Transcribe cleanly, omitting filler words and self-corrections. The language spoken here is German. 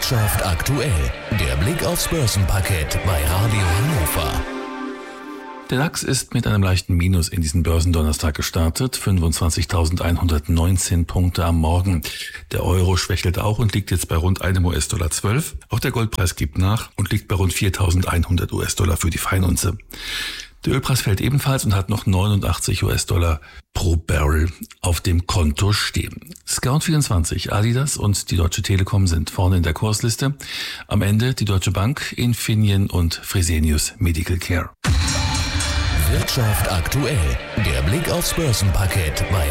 Wirtschaft aktuell. Der Blick aufs Börsenparkett bei Radio Hannover. Der DAX ist mit einem leichten Minus in diesen Börsendonnerstag gestartet, 25.119 Punkte am Morgen. Der Euro schwächelt auch und liegt jetzt bei rund einem US-Dollar 12. Auch der Goldpreis gibt nach und liegt bei rund 4.100 US-Dollar für die Feinunze. Der Ölpreis fällt ebenfalls und hat noch 89 US-Dollar pro Barrel auf dem Konto stehen. Scout24, Adidas und die Deutsche Telekom sind vorne in der Kursliste. Am Ende die Deutsche Bank, Infineon und Fresenius Medical Care. Wirtschaft aktuell. Der Blick aufs Börsenparkett bei